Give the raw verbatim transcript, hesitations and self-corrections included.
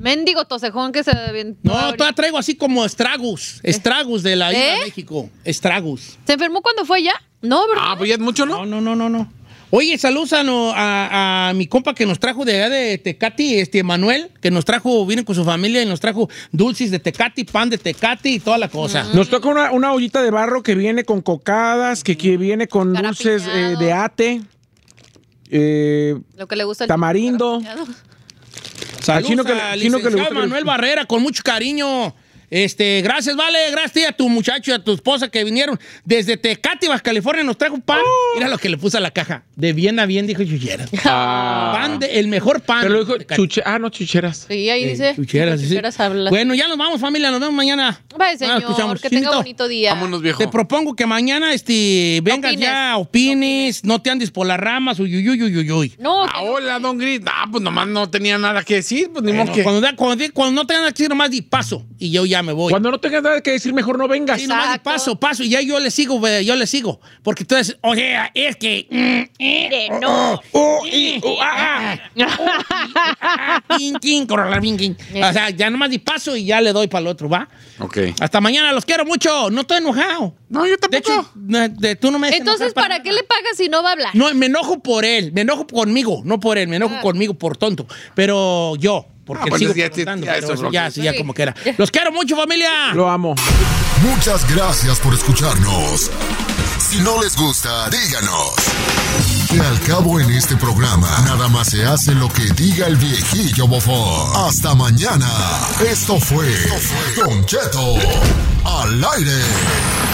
Mendigo tosejón que se ve bien. No, todavía traigo así como estragus. Estragus de la isla ¿Eh? de México. Estragus. ¿Se enfermó cuando fue ya? No, ¿verdad? Ah, pues ya es mucho, ¿no? No, no, no, no, no. Oye, saludos a, no, a, a mi compa que nos trajo de allá de Tecati, este Manuel, que nos trajo, viene con su familia y nos trajo dulces de Tecati, pan de Tecati y toda la cosa. Mm. Nos toca una, una ollita de barro que viene con cocadas, que, que viene con dulces eh, de ate, eh, Lo que le gusta el tamarindo. Saludos chino que- al chino que le licenciado gusta que- Manuel Barrera, con mucho cariño. Este, gracias, vale, gracias a tu muchacho y a tu esposa que vinieron desde Tecati, Baja California, nos trajo pan. Mira lo que le puse a la caja. De bien a bien, dijo Chucheras. Ah. Pan, de, el mejor pan. Pero dijo Tecati. chuche- ah, no, chucheras. Sí, ahí Eh, dice. Chucheras, sí. Chucheras habla. Bueno, ya nos vamos, familia, nos vemos mañana. Bye, Ah, señor, escuchamos. que tenga Chinito, bonito día. Vámonos, viejo. Te propongo que mañana este, vengas opines. ya, opines, no te andes por las ramas, uy, uy, uy, uy, uy. No, que Ah, no. hola, don Gris. Ah, pues nomás no tenía nada que decir. Pues ni Bueno, modo que... cuando, da- cuando, cuando no tengan nada que decir, nomás di paso y yo ya me voy. Cuando no tengas nada que decir, mejor no vengas. Sí, nomás di Exacto. paso, paso y ya yo le sigo, ve, yo le sigo. Porque entonces, o sea, es que... mm, eh, no. oh, y, oh, ah, ah, oh, y, ah, ah, king, king, corralar, king, king. O sea, ya nomás di paso y ya le doy para el otro, ¿va? Ok. Hasta mañana, los quiero mucho. No estoy enojado. No, yo De tampoco. hecho, de- de- tú no me haces Entonces, enojar ¿para qué nada. le pagas si no va a hablar? No, me enojo por él, me enojo conmigo, no por él, me enojo Ah. conmigo por tonto. Pero yo, porque Ah, pues sigo ya- preguntando, ya pero eso eso es ya, lo sí, que- ya Sí. como que era. Los quiero mucho, familia. Lo amo. Muchas gracias por escucharnos. Si no les gusta, díganos. Que al cabo en este programa, nada más se hace lo que diga el viejillo bofón. Hasta mañana. Esto fue Don Cheto al aire.